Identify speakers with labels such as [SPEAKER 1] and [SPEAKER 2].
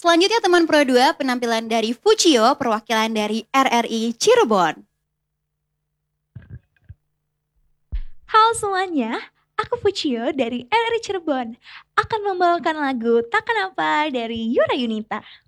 [SPEAKER 1] Selanjutnya teman Pro 2, penampilan dari Fucio, perwakilan dari RRI Cirebon.
[SPEAKER 2] Halo semuanya, aku Fucio dari RRI Cirebon akan membawakan lagu Takkan Apa dari Yura Yunita.